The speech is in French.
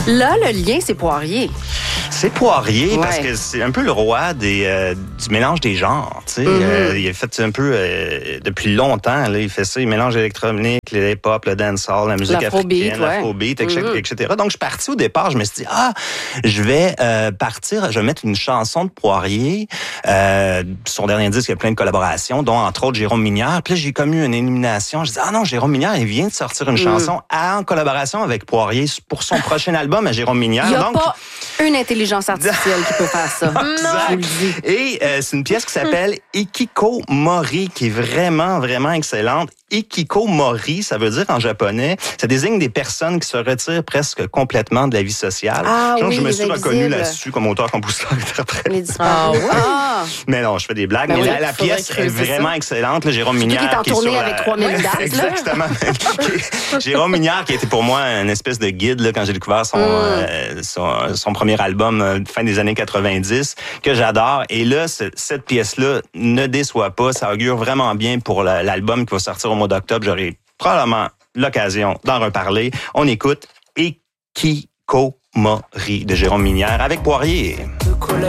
Là, le lien, c'est Poirier. C'est Poirier parce que c'est un peu le roi du mélange des genres. Tu sais, il a fait un peu depuis longtemps. Là, il fait ça. Il mélange l'électronique, le hip-hop, le dancehall, la musique africaine, l'afrobeat, etc. Donc, je suis parti au départ. Je me suis dit, je vais partir. Je vais mettre une chanson de Poirier. Son dernier disque, il y a plein de collaborations, dont entre autres Jérôme Minière. Puis là, j'ai comme eu une élimination. Je dis, non, Jérôme Minière, il vient de sortir une chanson en collaboration avec Poirier pour son prochain album à Jérôme Minière. Il n'y a pas une intelligence artificielle qui peut faire ça. Exact. Et c'est une pièce qui s'appelle Ikikomori, qui est vraiment, vraiment excellente. Ikikomori, ça veut dire en japonais, ça désigne des personnes qui se retirent presque complètement de la vie sociale. Je me suis reconnu là-dessus comme auteur, compositeur, interprète. Mais non, je fais des blagues. Mais la pièce est vraiment excellente. Là, Jérôme Minière qui est en tournée avec 3000 dates. Exactement. Jérôme Minière, qui a été pour moi une espèce de guide là, quand j'ai découvert son premier album fin des années 90, que j'adore. Et là, cette pièce-là ne déçoit pas. Ça augure vraiment bien pour l'album qui va sortir au mois d'octobre. J'aurai probablement l'occasion d'en reparler. On écoute Ikikomori de Jérôme Minière avec Poirier.